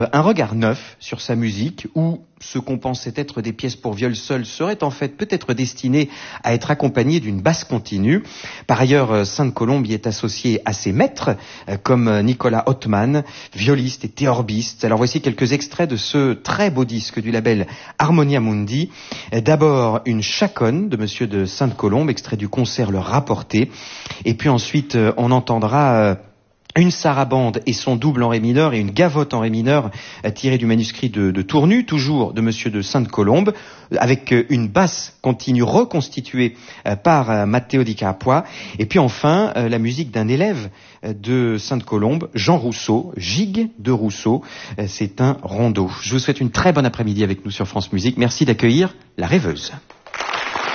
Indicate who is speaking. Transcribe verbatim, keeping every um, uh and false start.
Speaker 1: Un regard neuf sur sa musique, où ce qu'on pensait être des pièces pour viol seul serait en fait peut-être destiné à être accompagné d'une basse continue. Par ailleurs, Sainte-Colombe y est associé à ses maîtres, comme Nicolas Ottman, violiste et théorbiste. Alors voici quelques extraits de ce très beau disque du label Harmonia Mundi. D'abord, une chaconne de Monsieur de Sainte-Colombe, extrait du concert Le Rapporté. Et puis ensuite, on entendra une sarabande et son double en ré mineur et une gavotte en ré mineur tirée du manuscrit de, de Tournu, toujours de Monsieur de Sainte-Colombe, avec une basse continue reconstituée par Matteo Di Capua. Et puis enfin, la musique d'un élève de Sainte-Colombe, Jean Rousseau, Gigue de Rousseau. C'est un rondo. Je vous souhaite une très bonne après-midi avec nous sur France Musique. Merci d'accueillir La Rêveuse.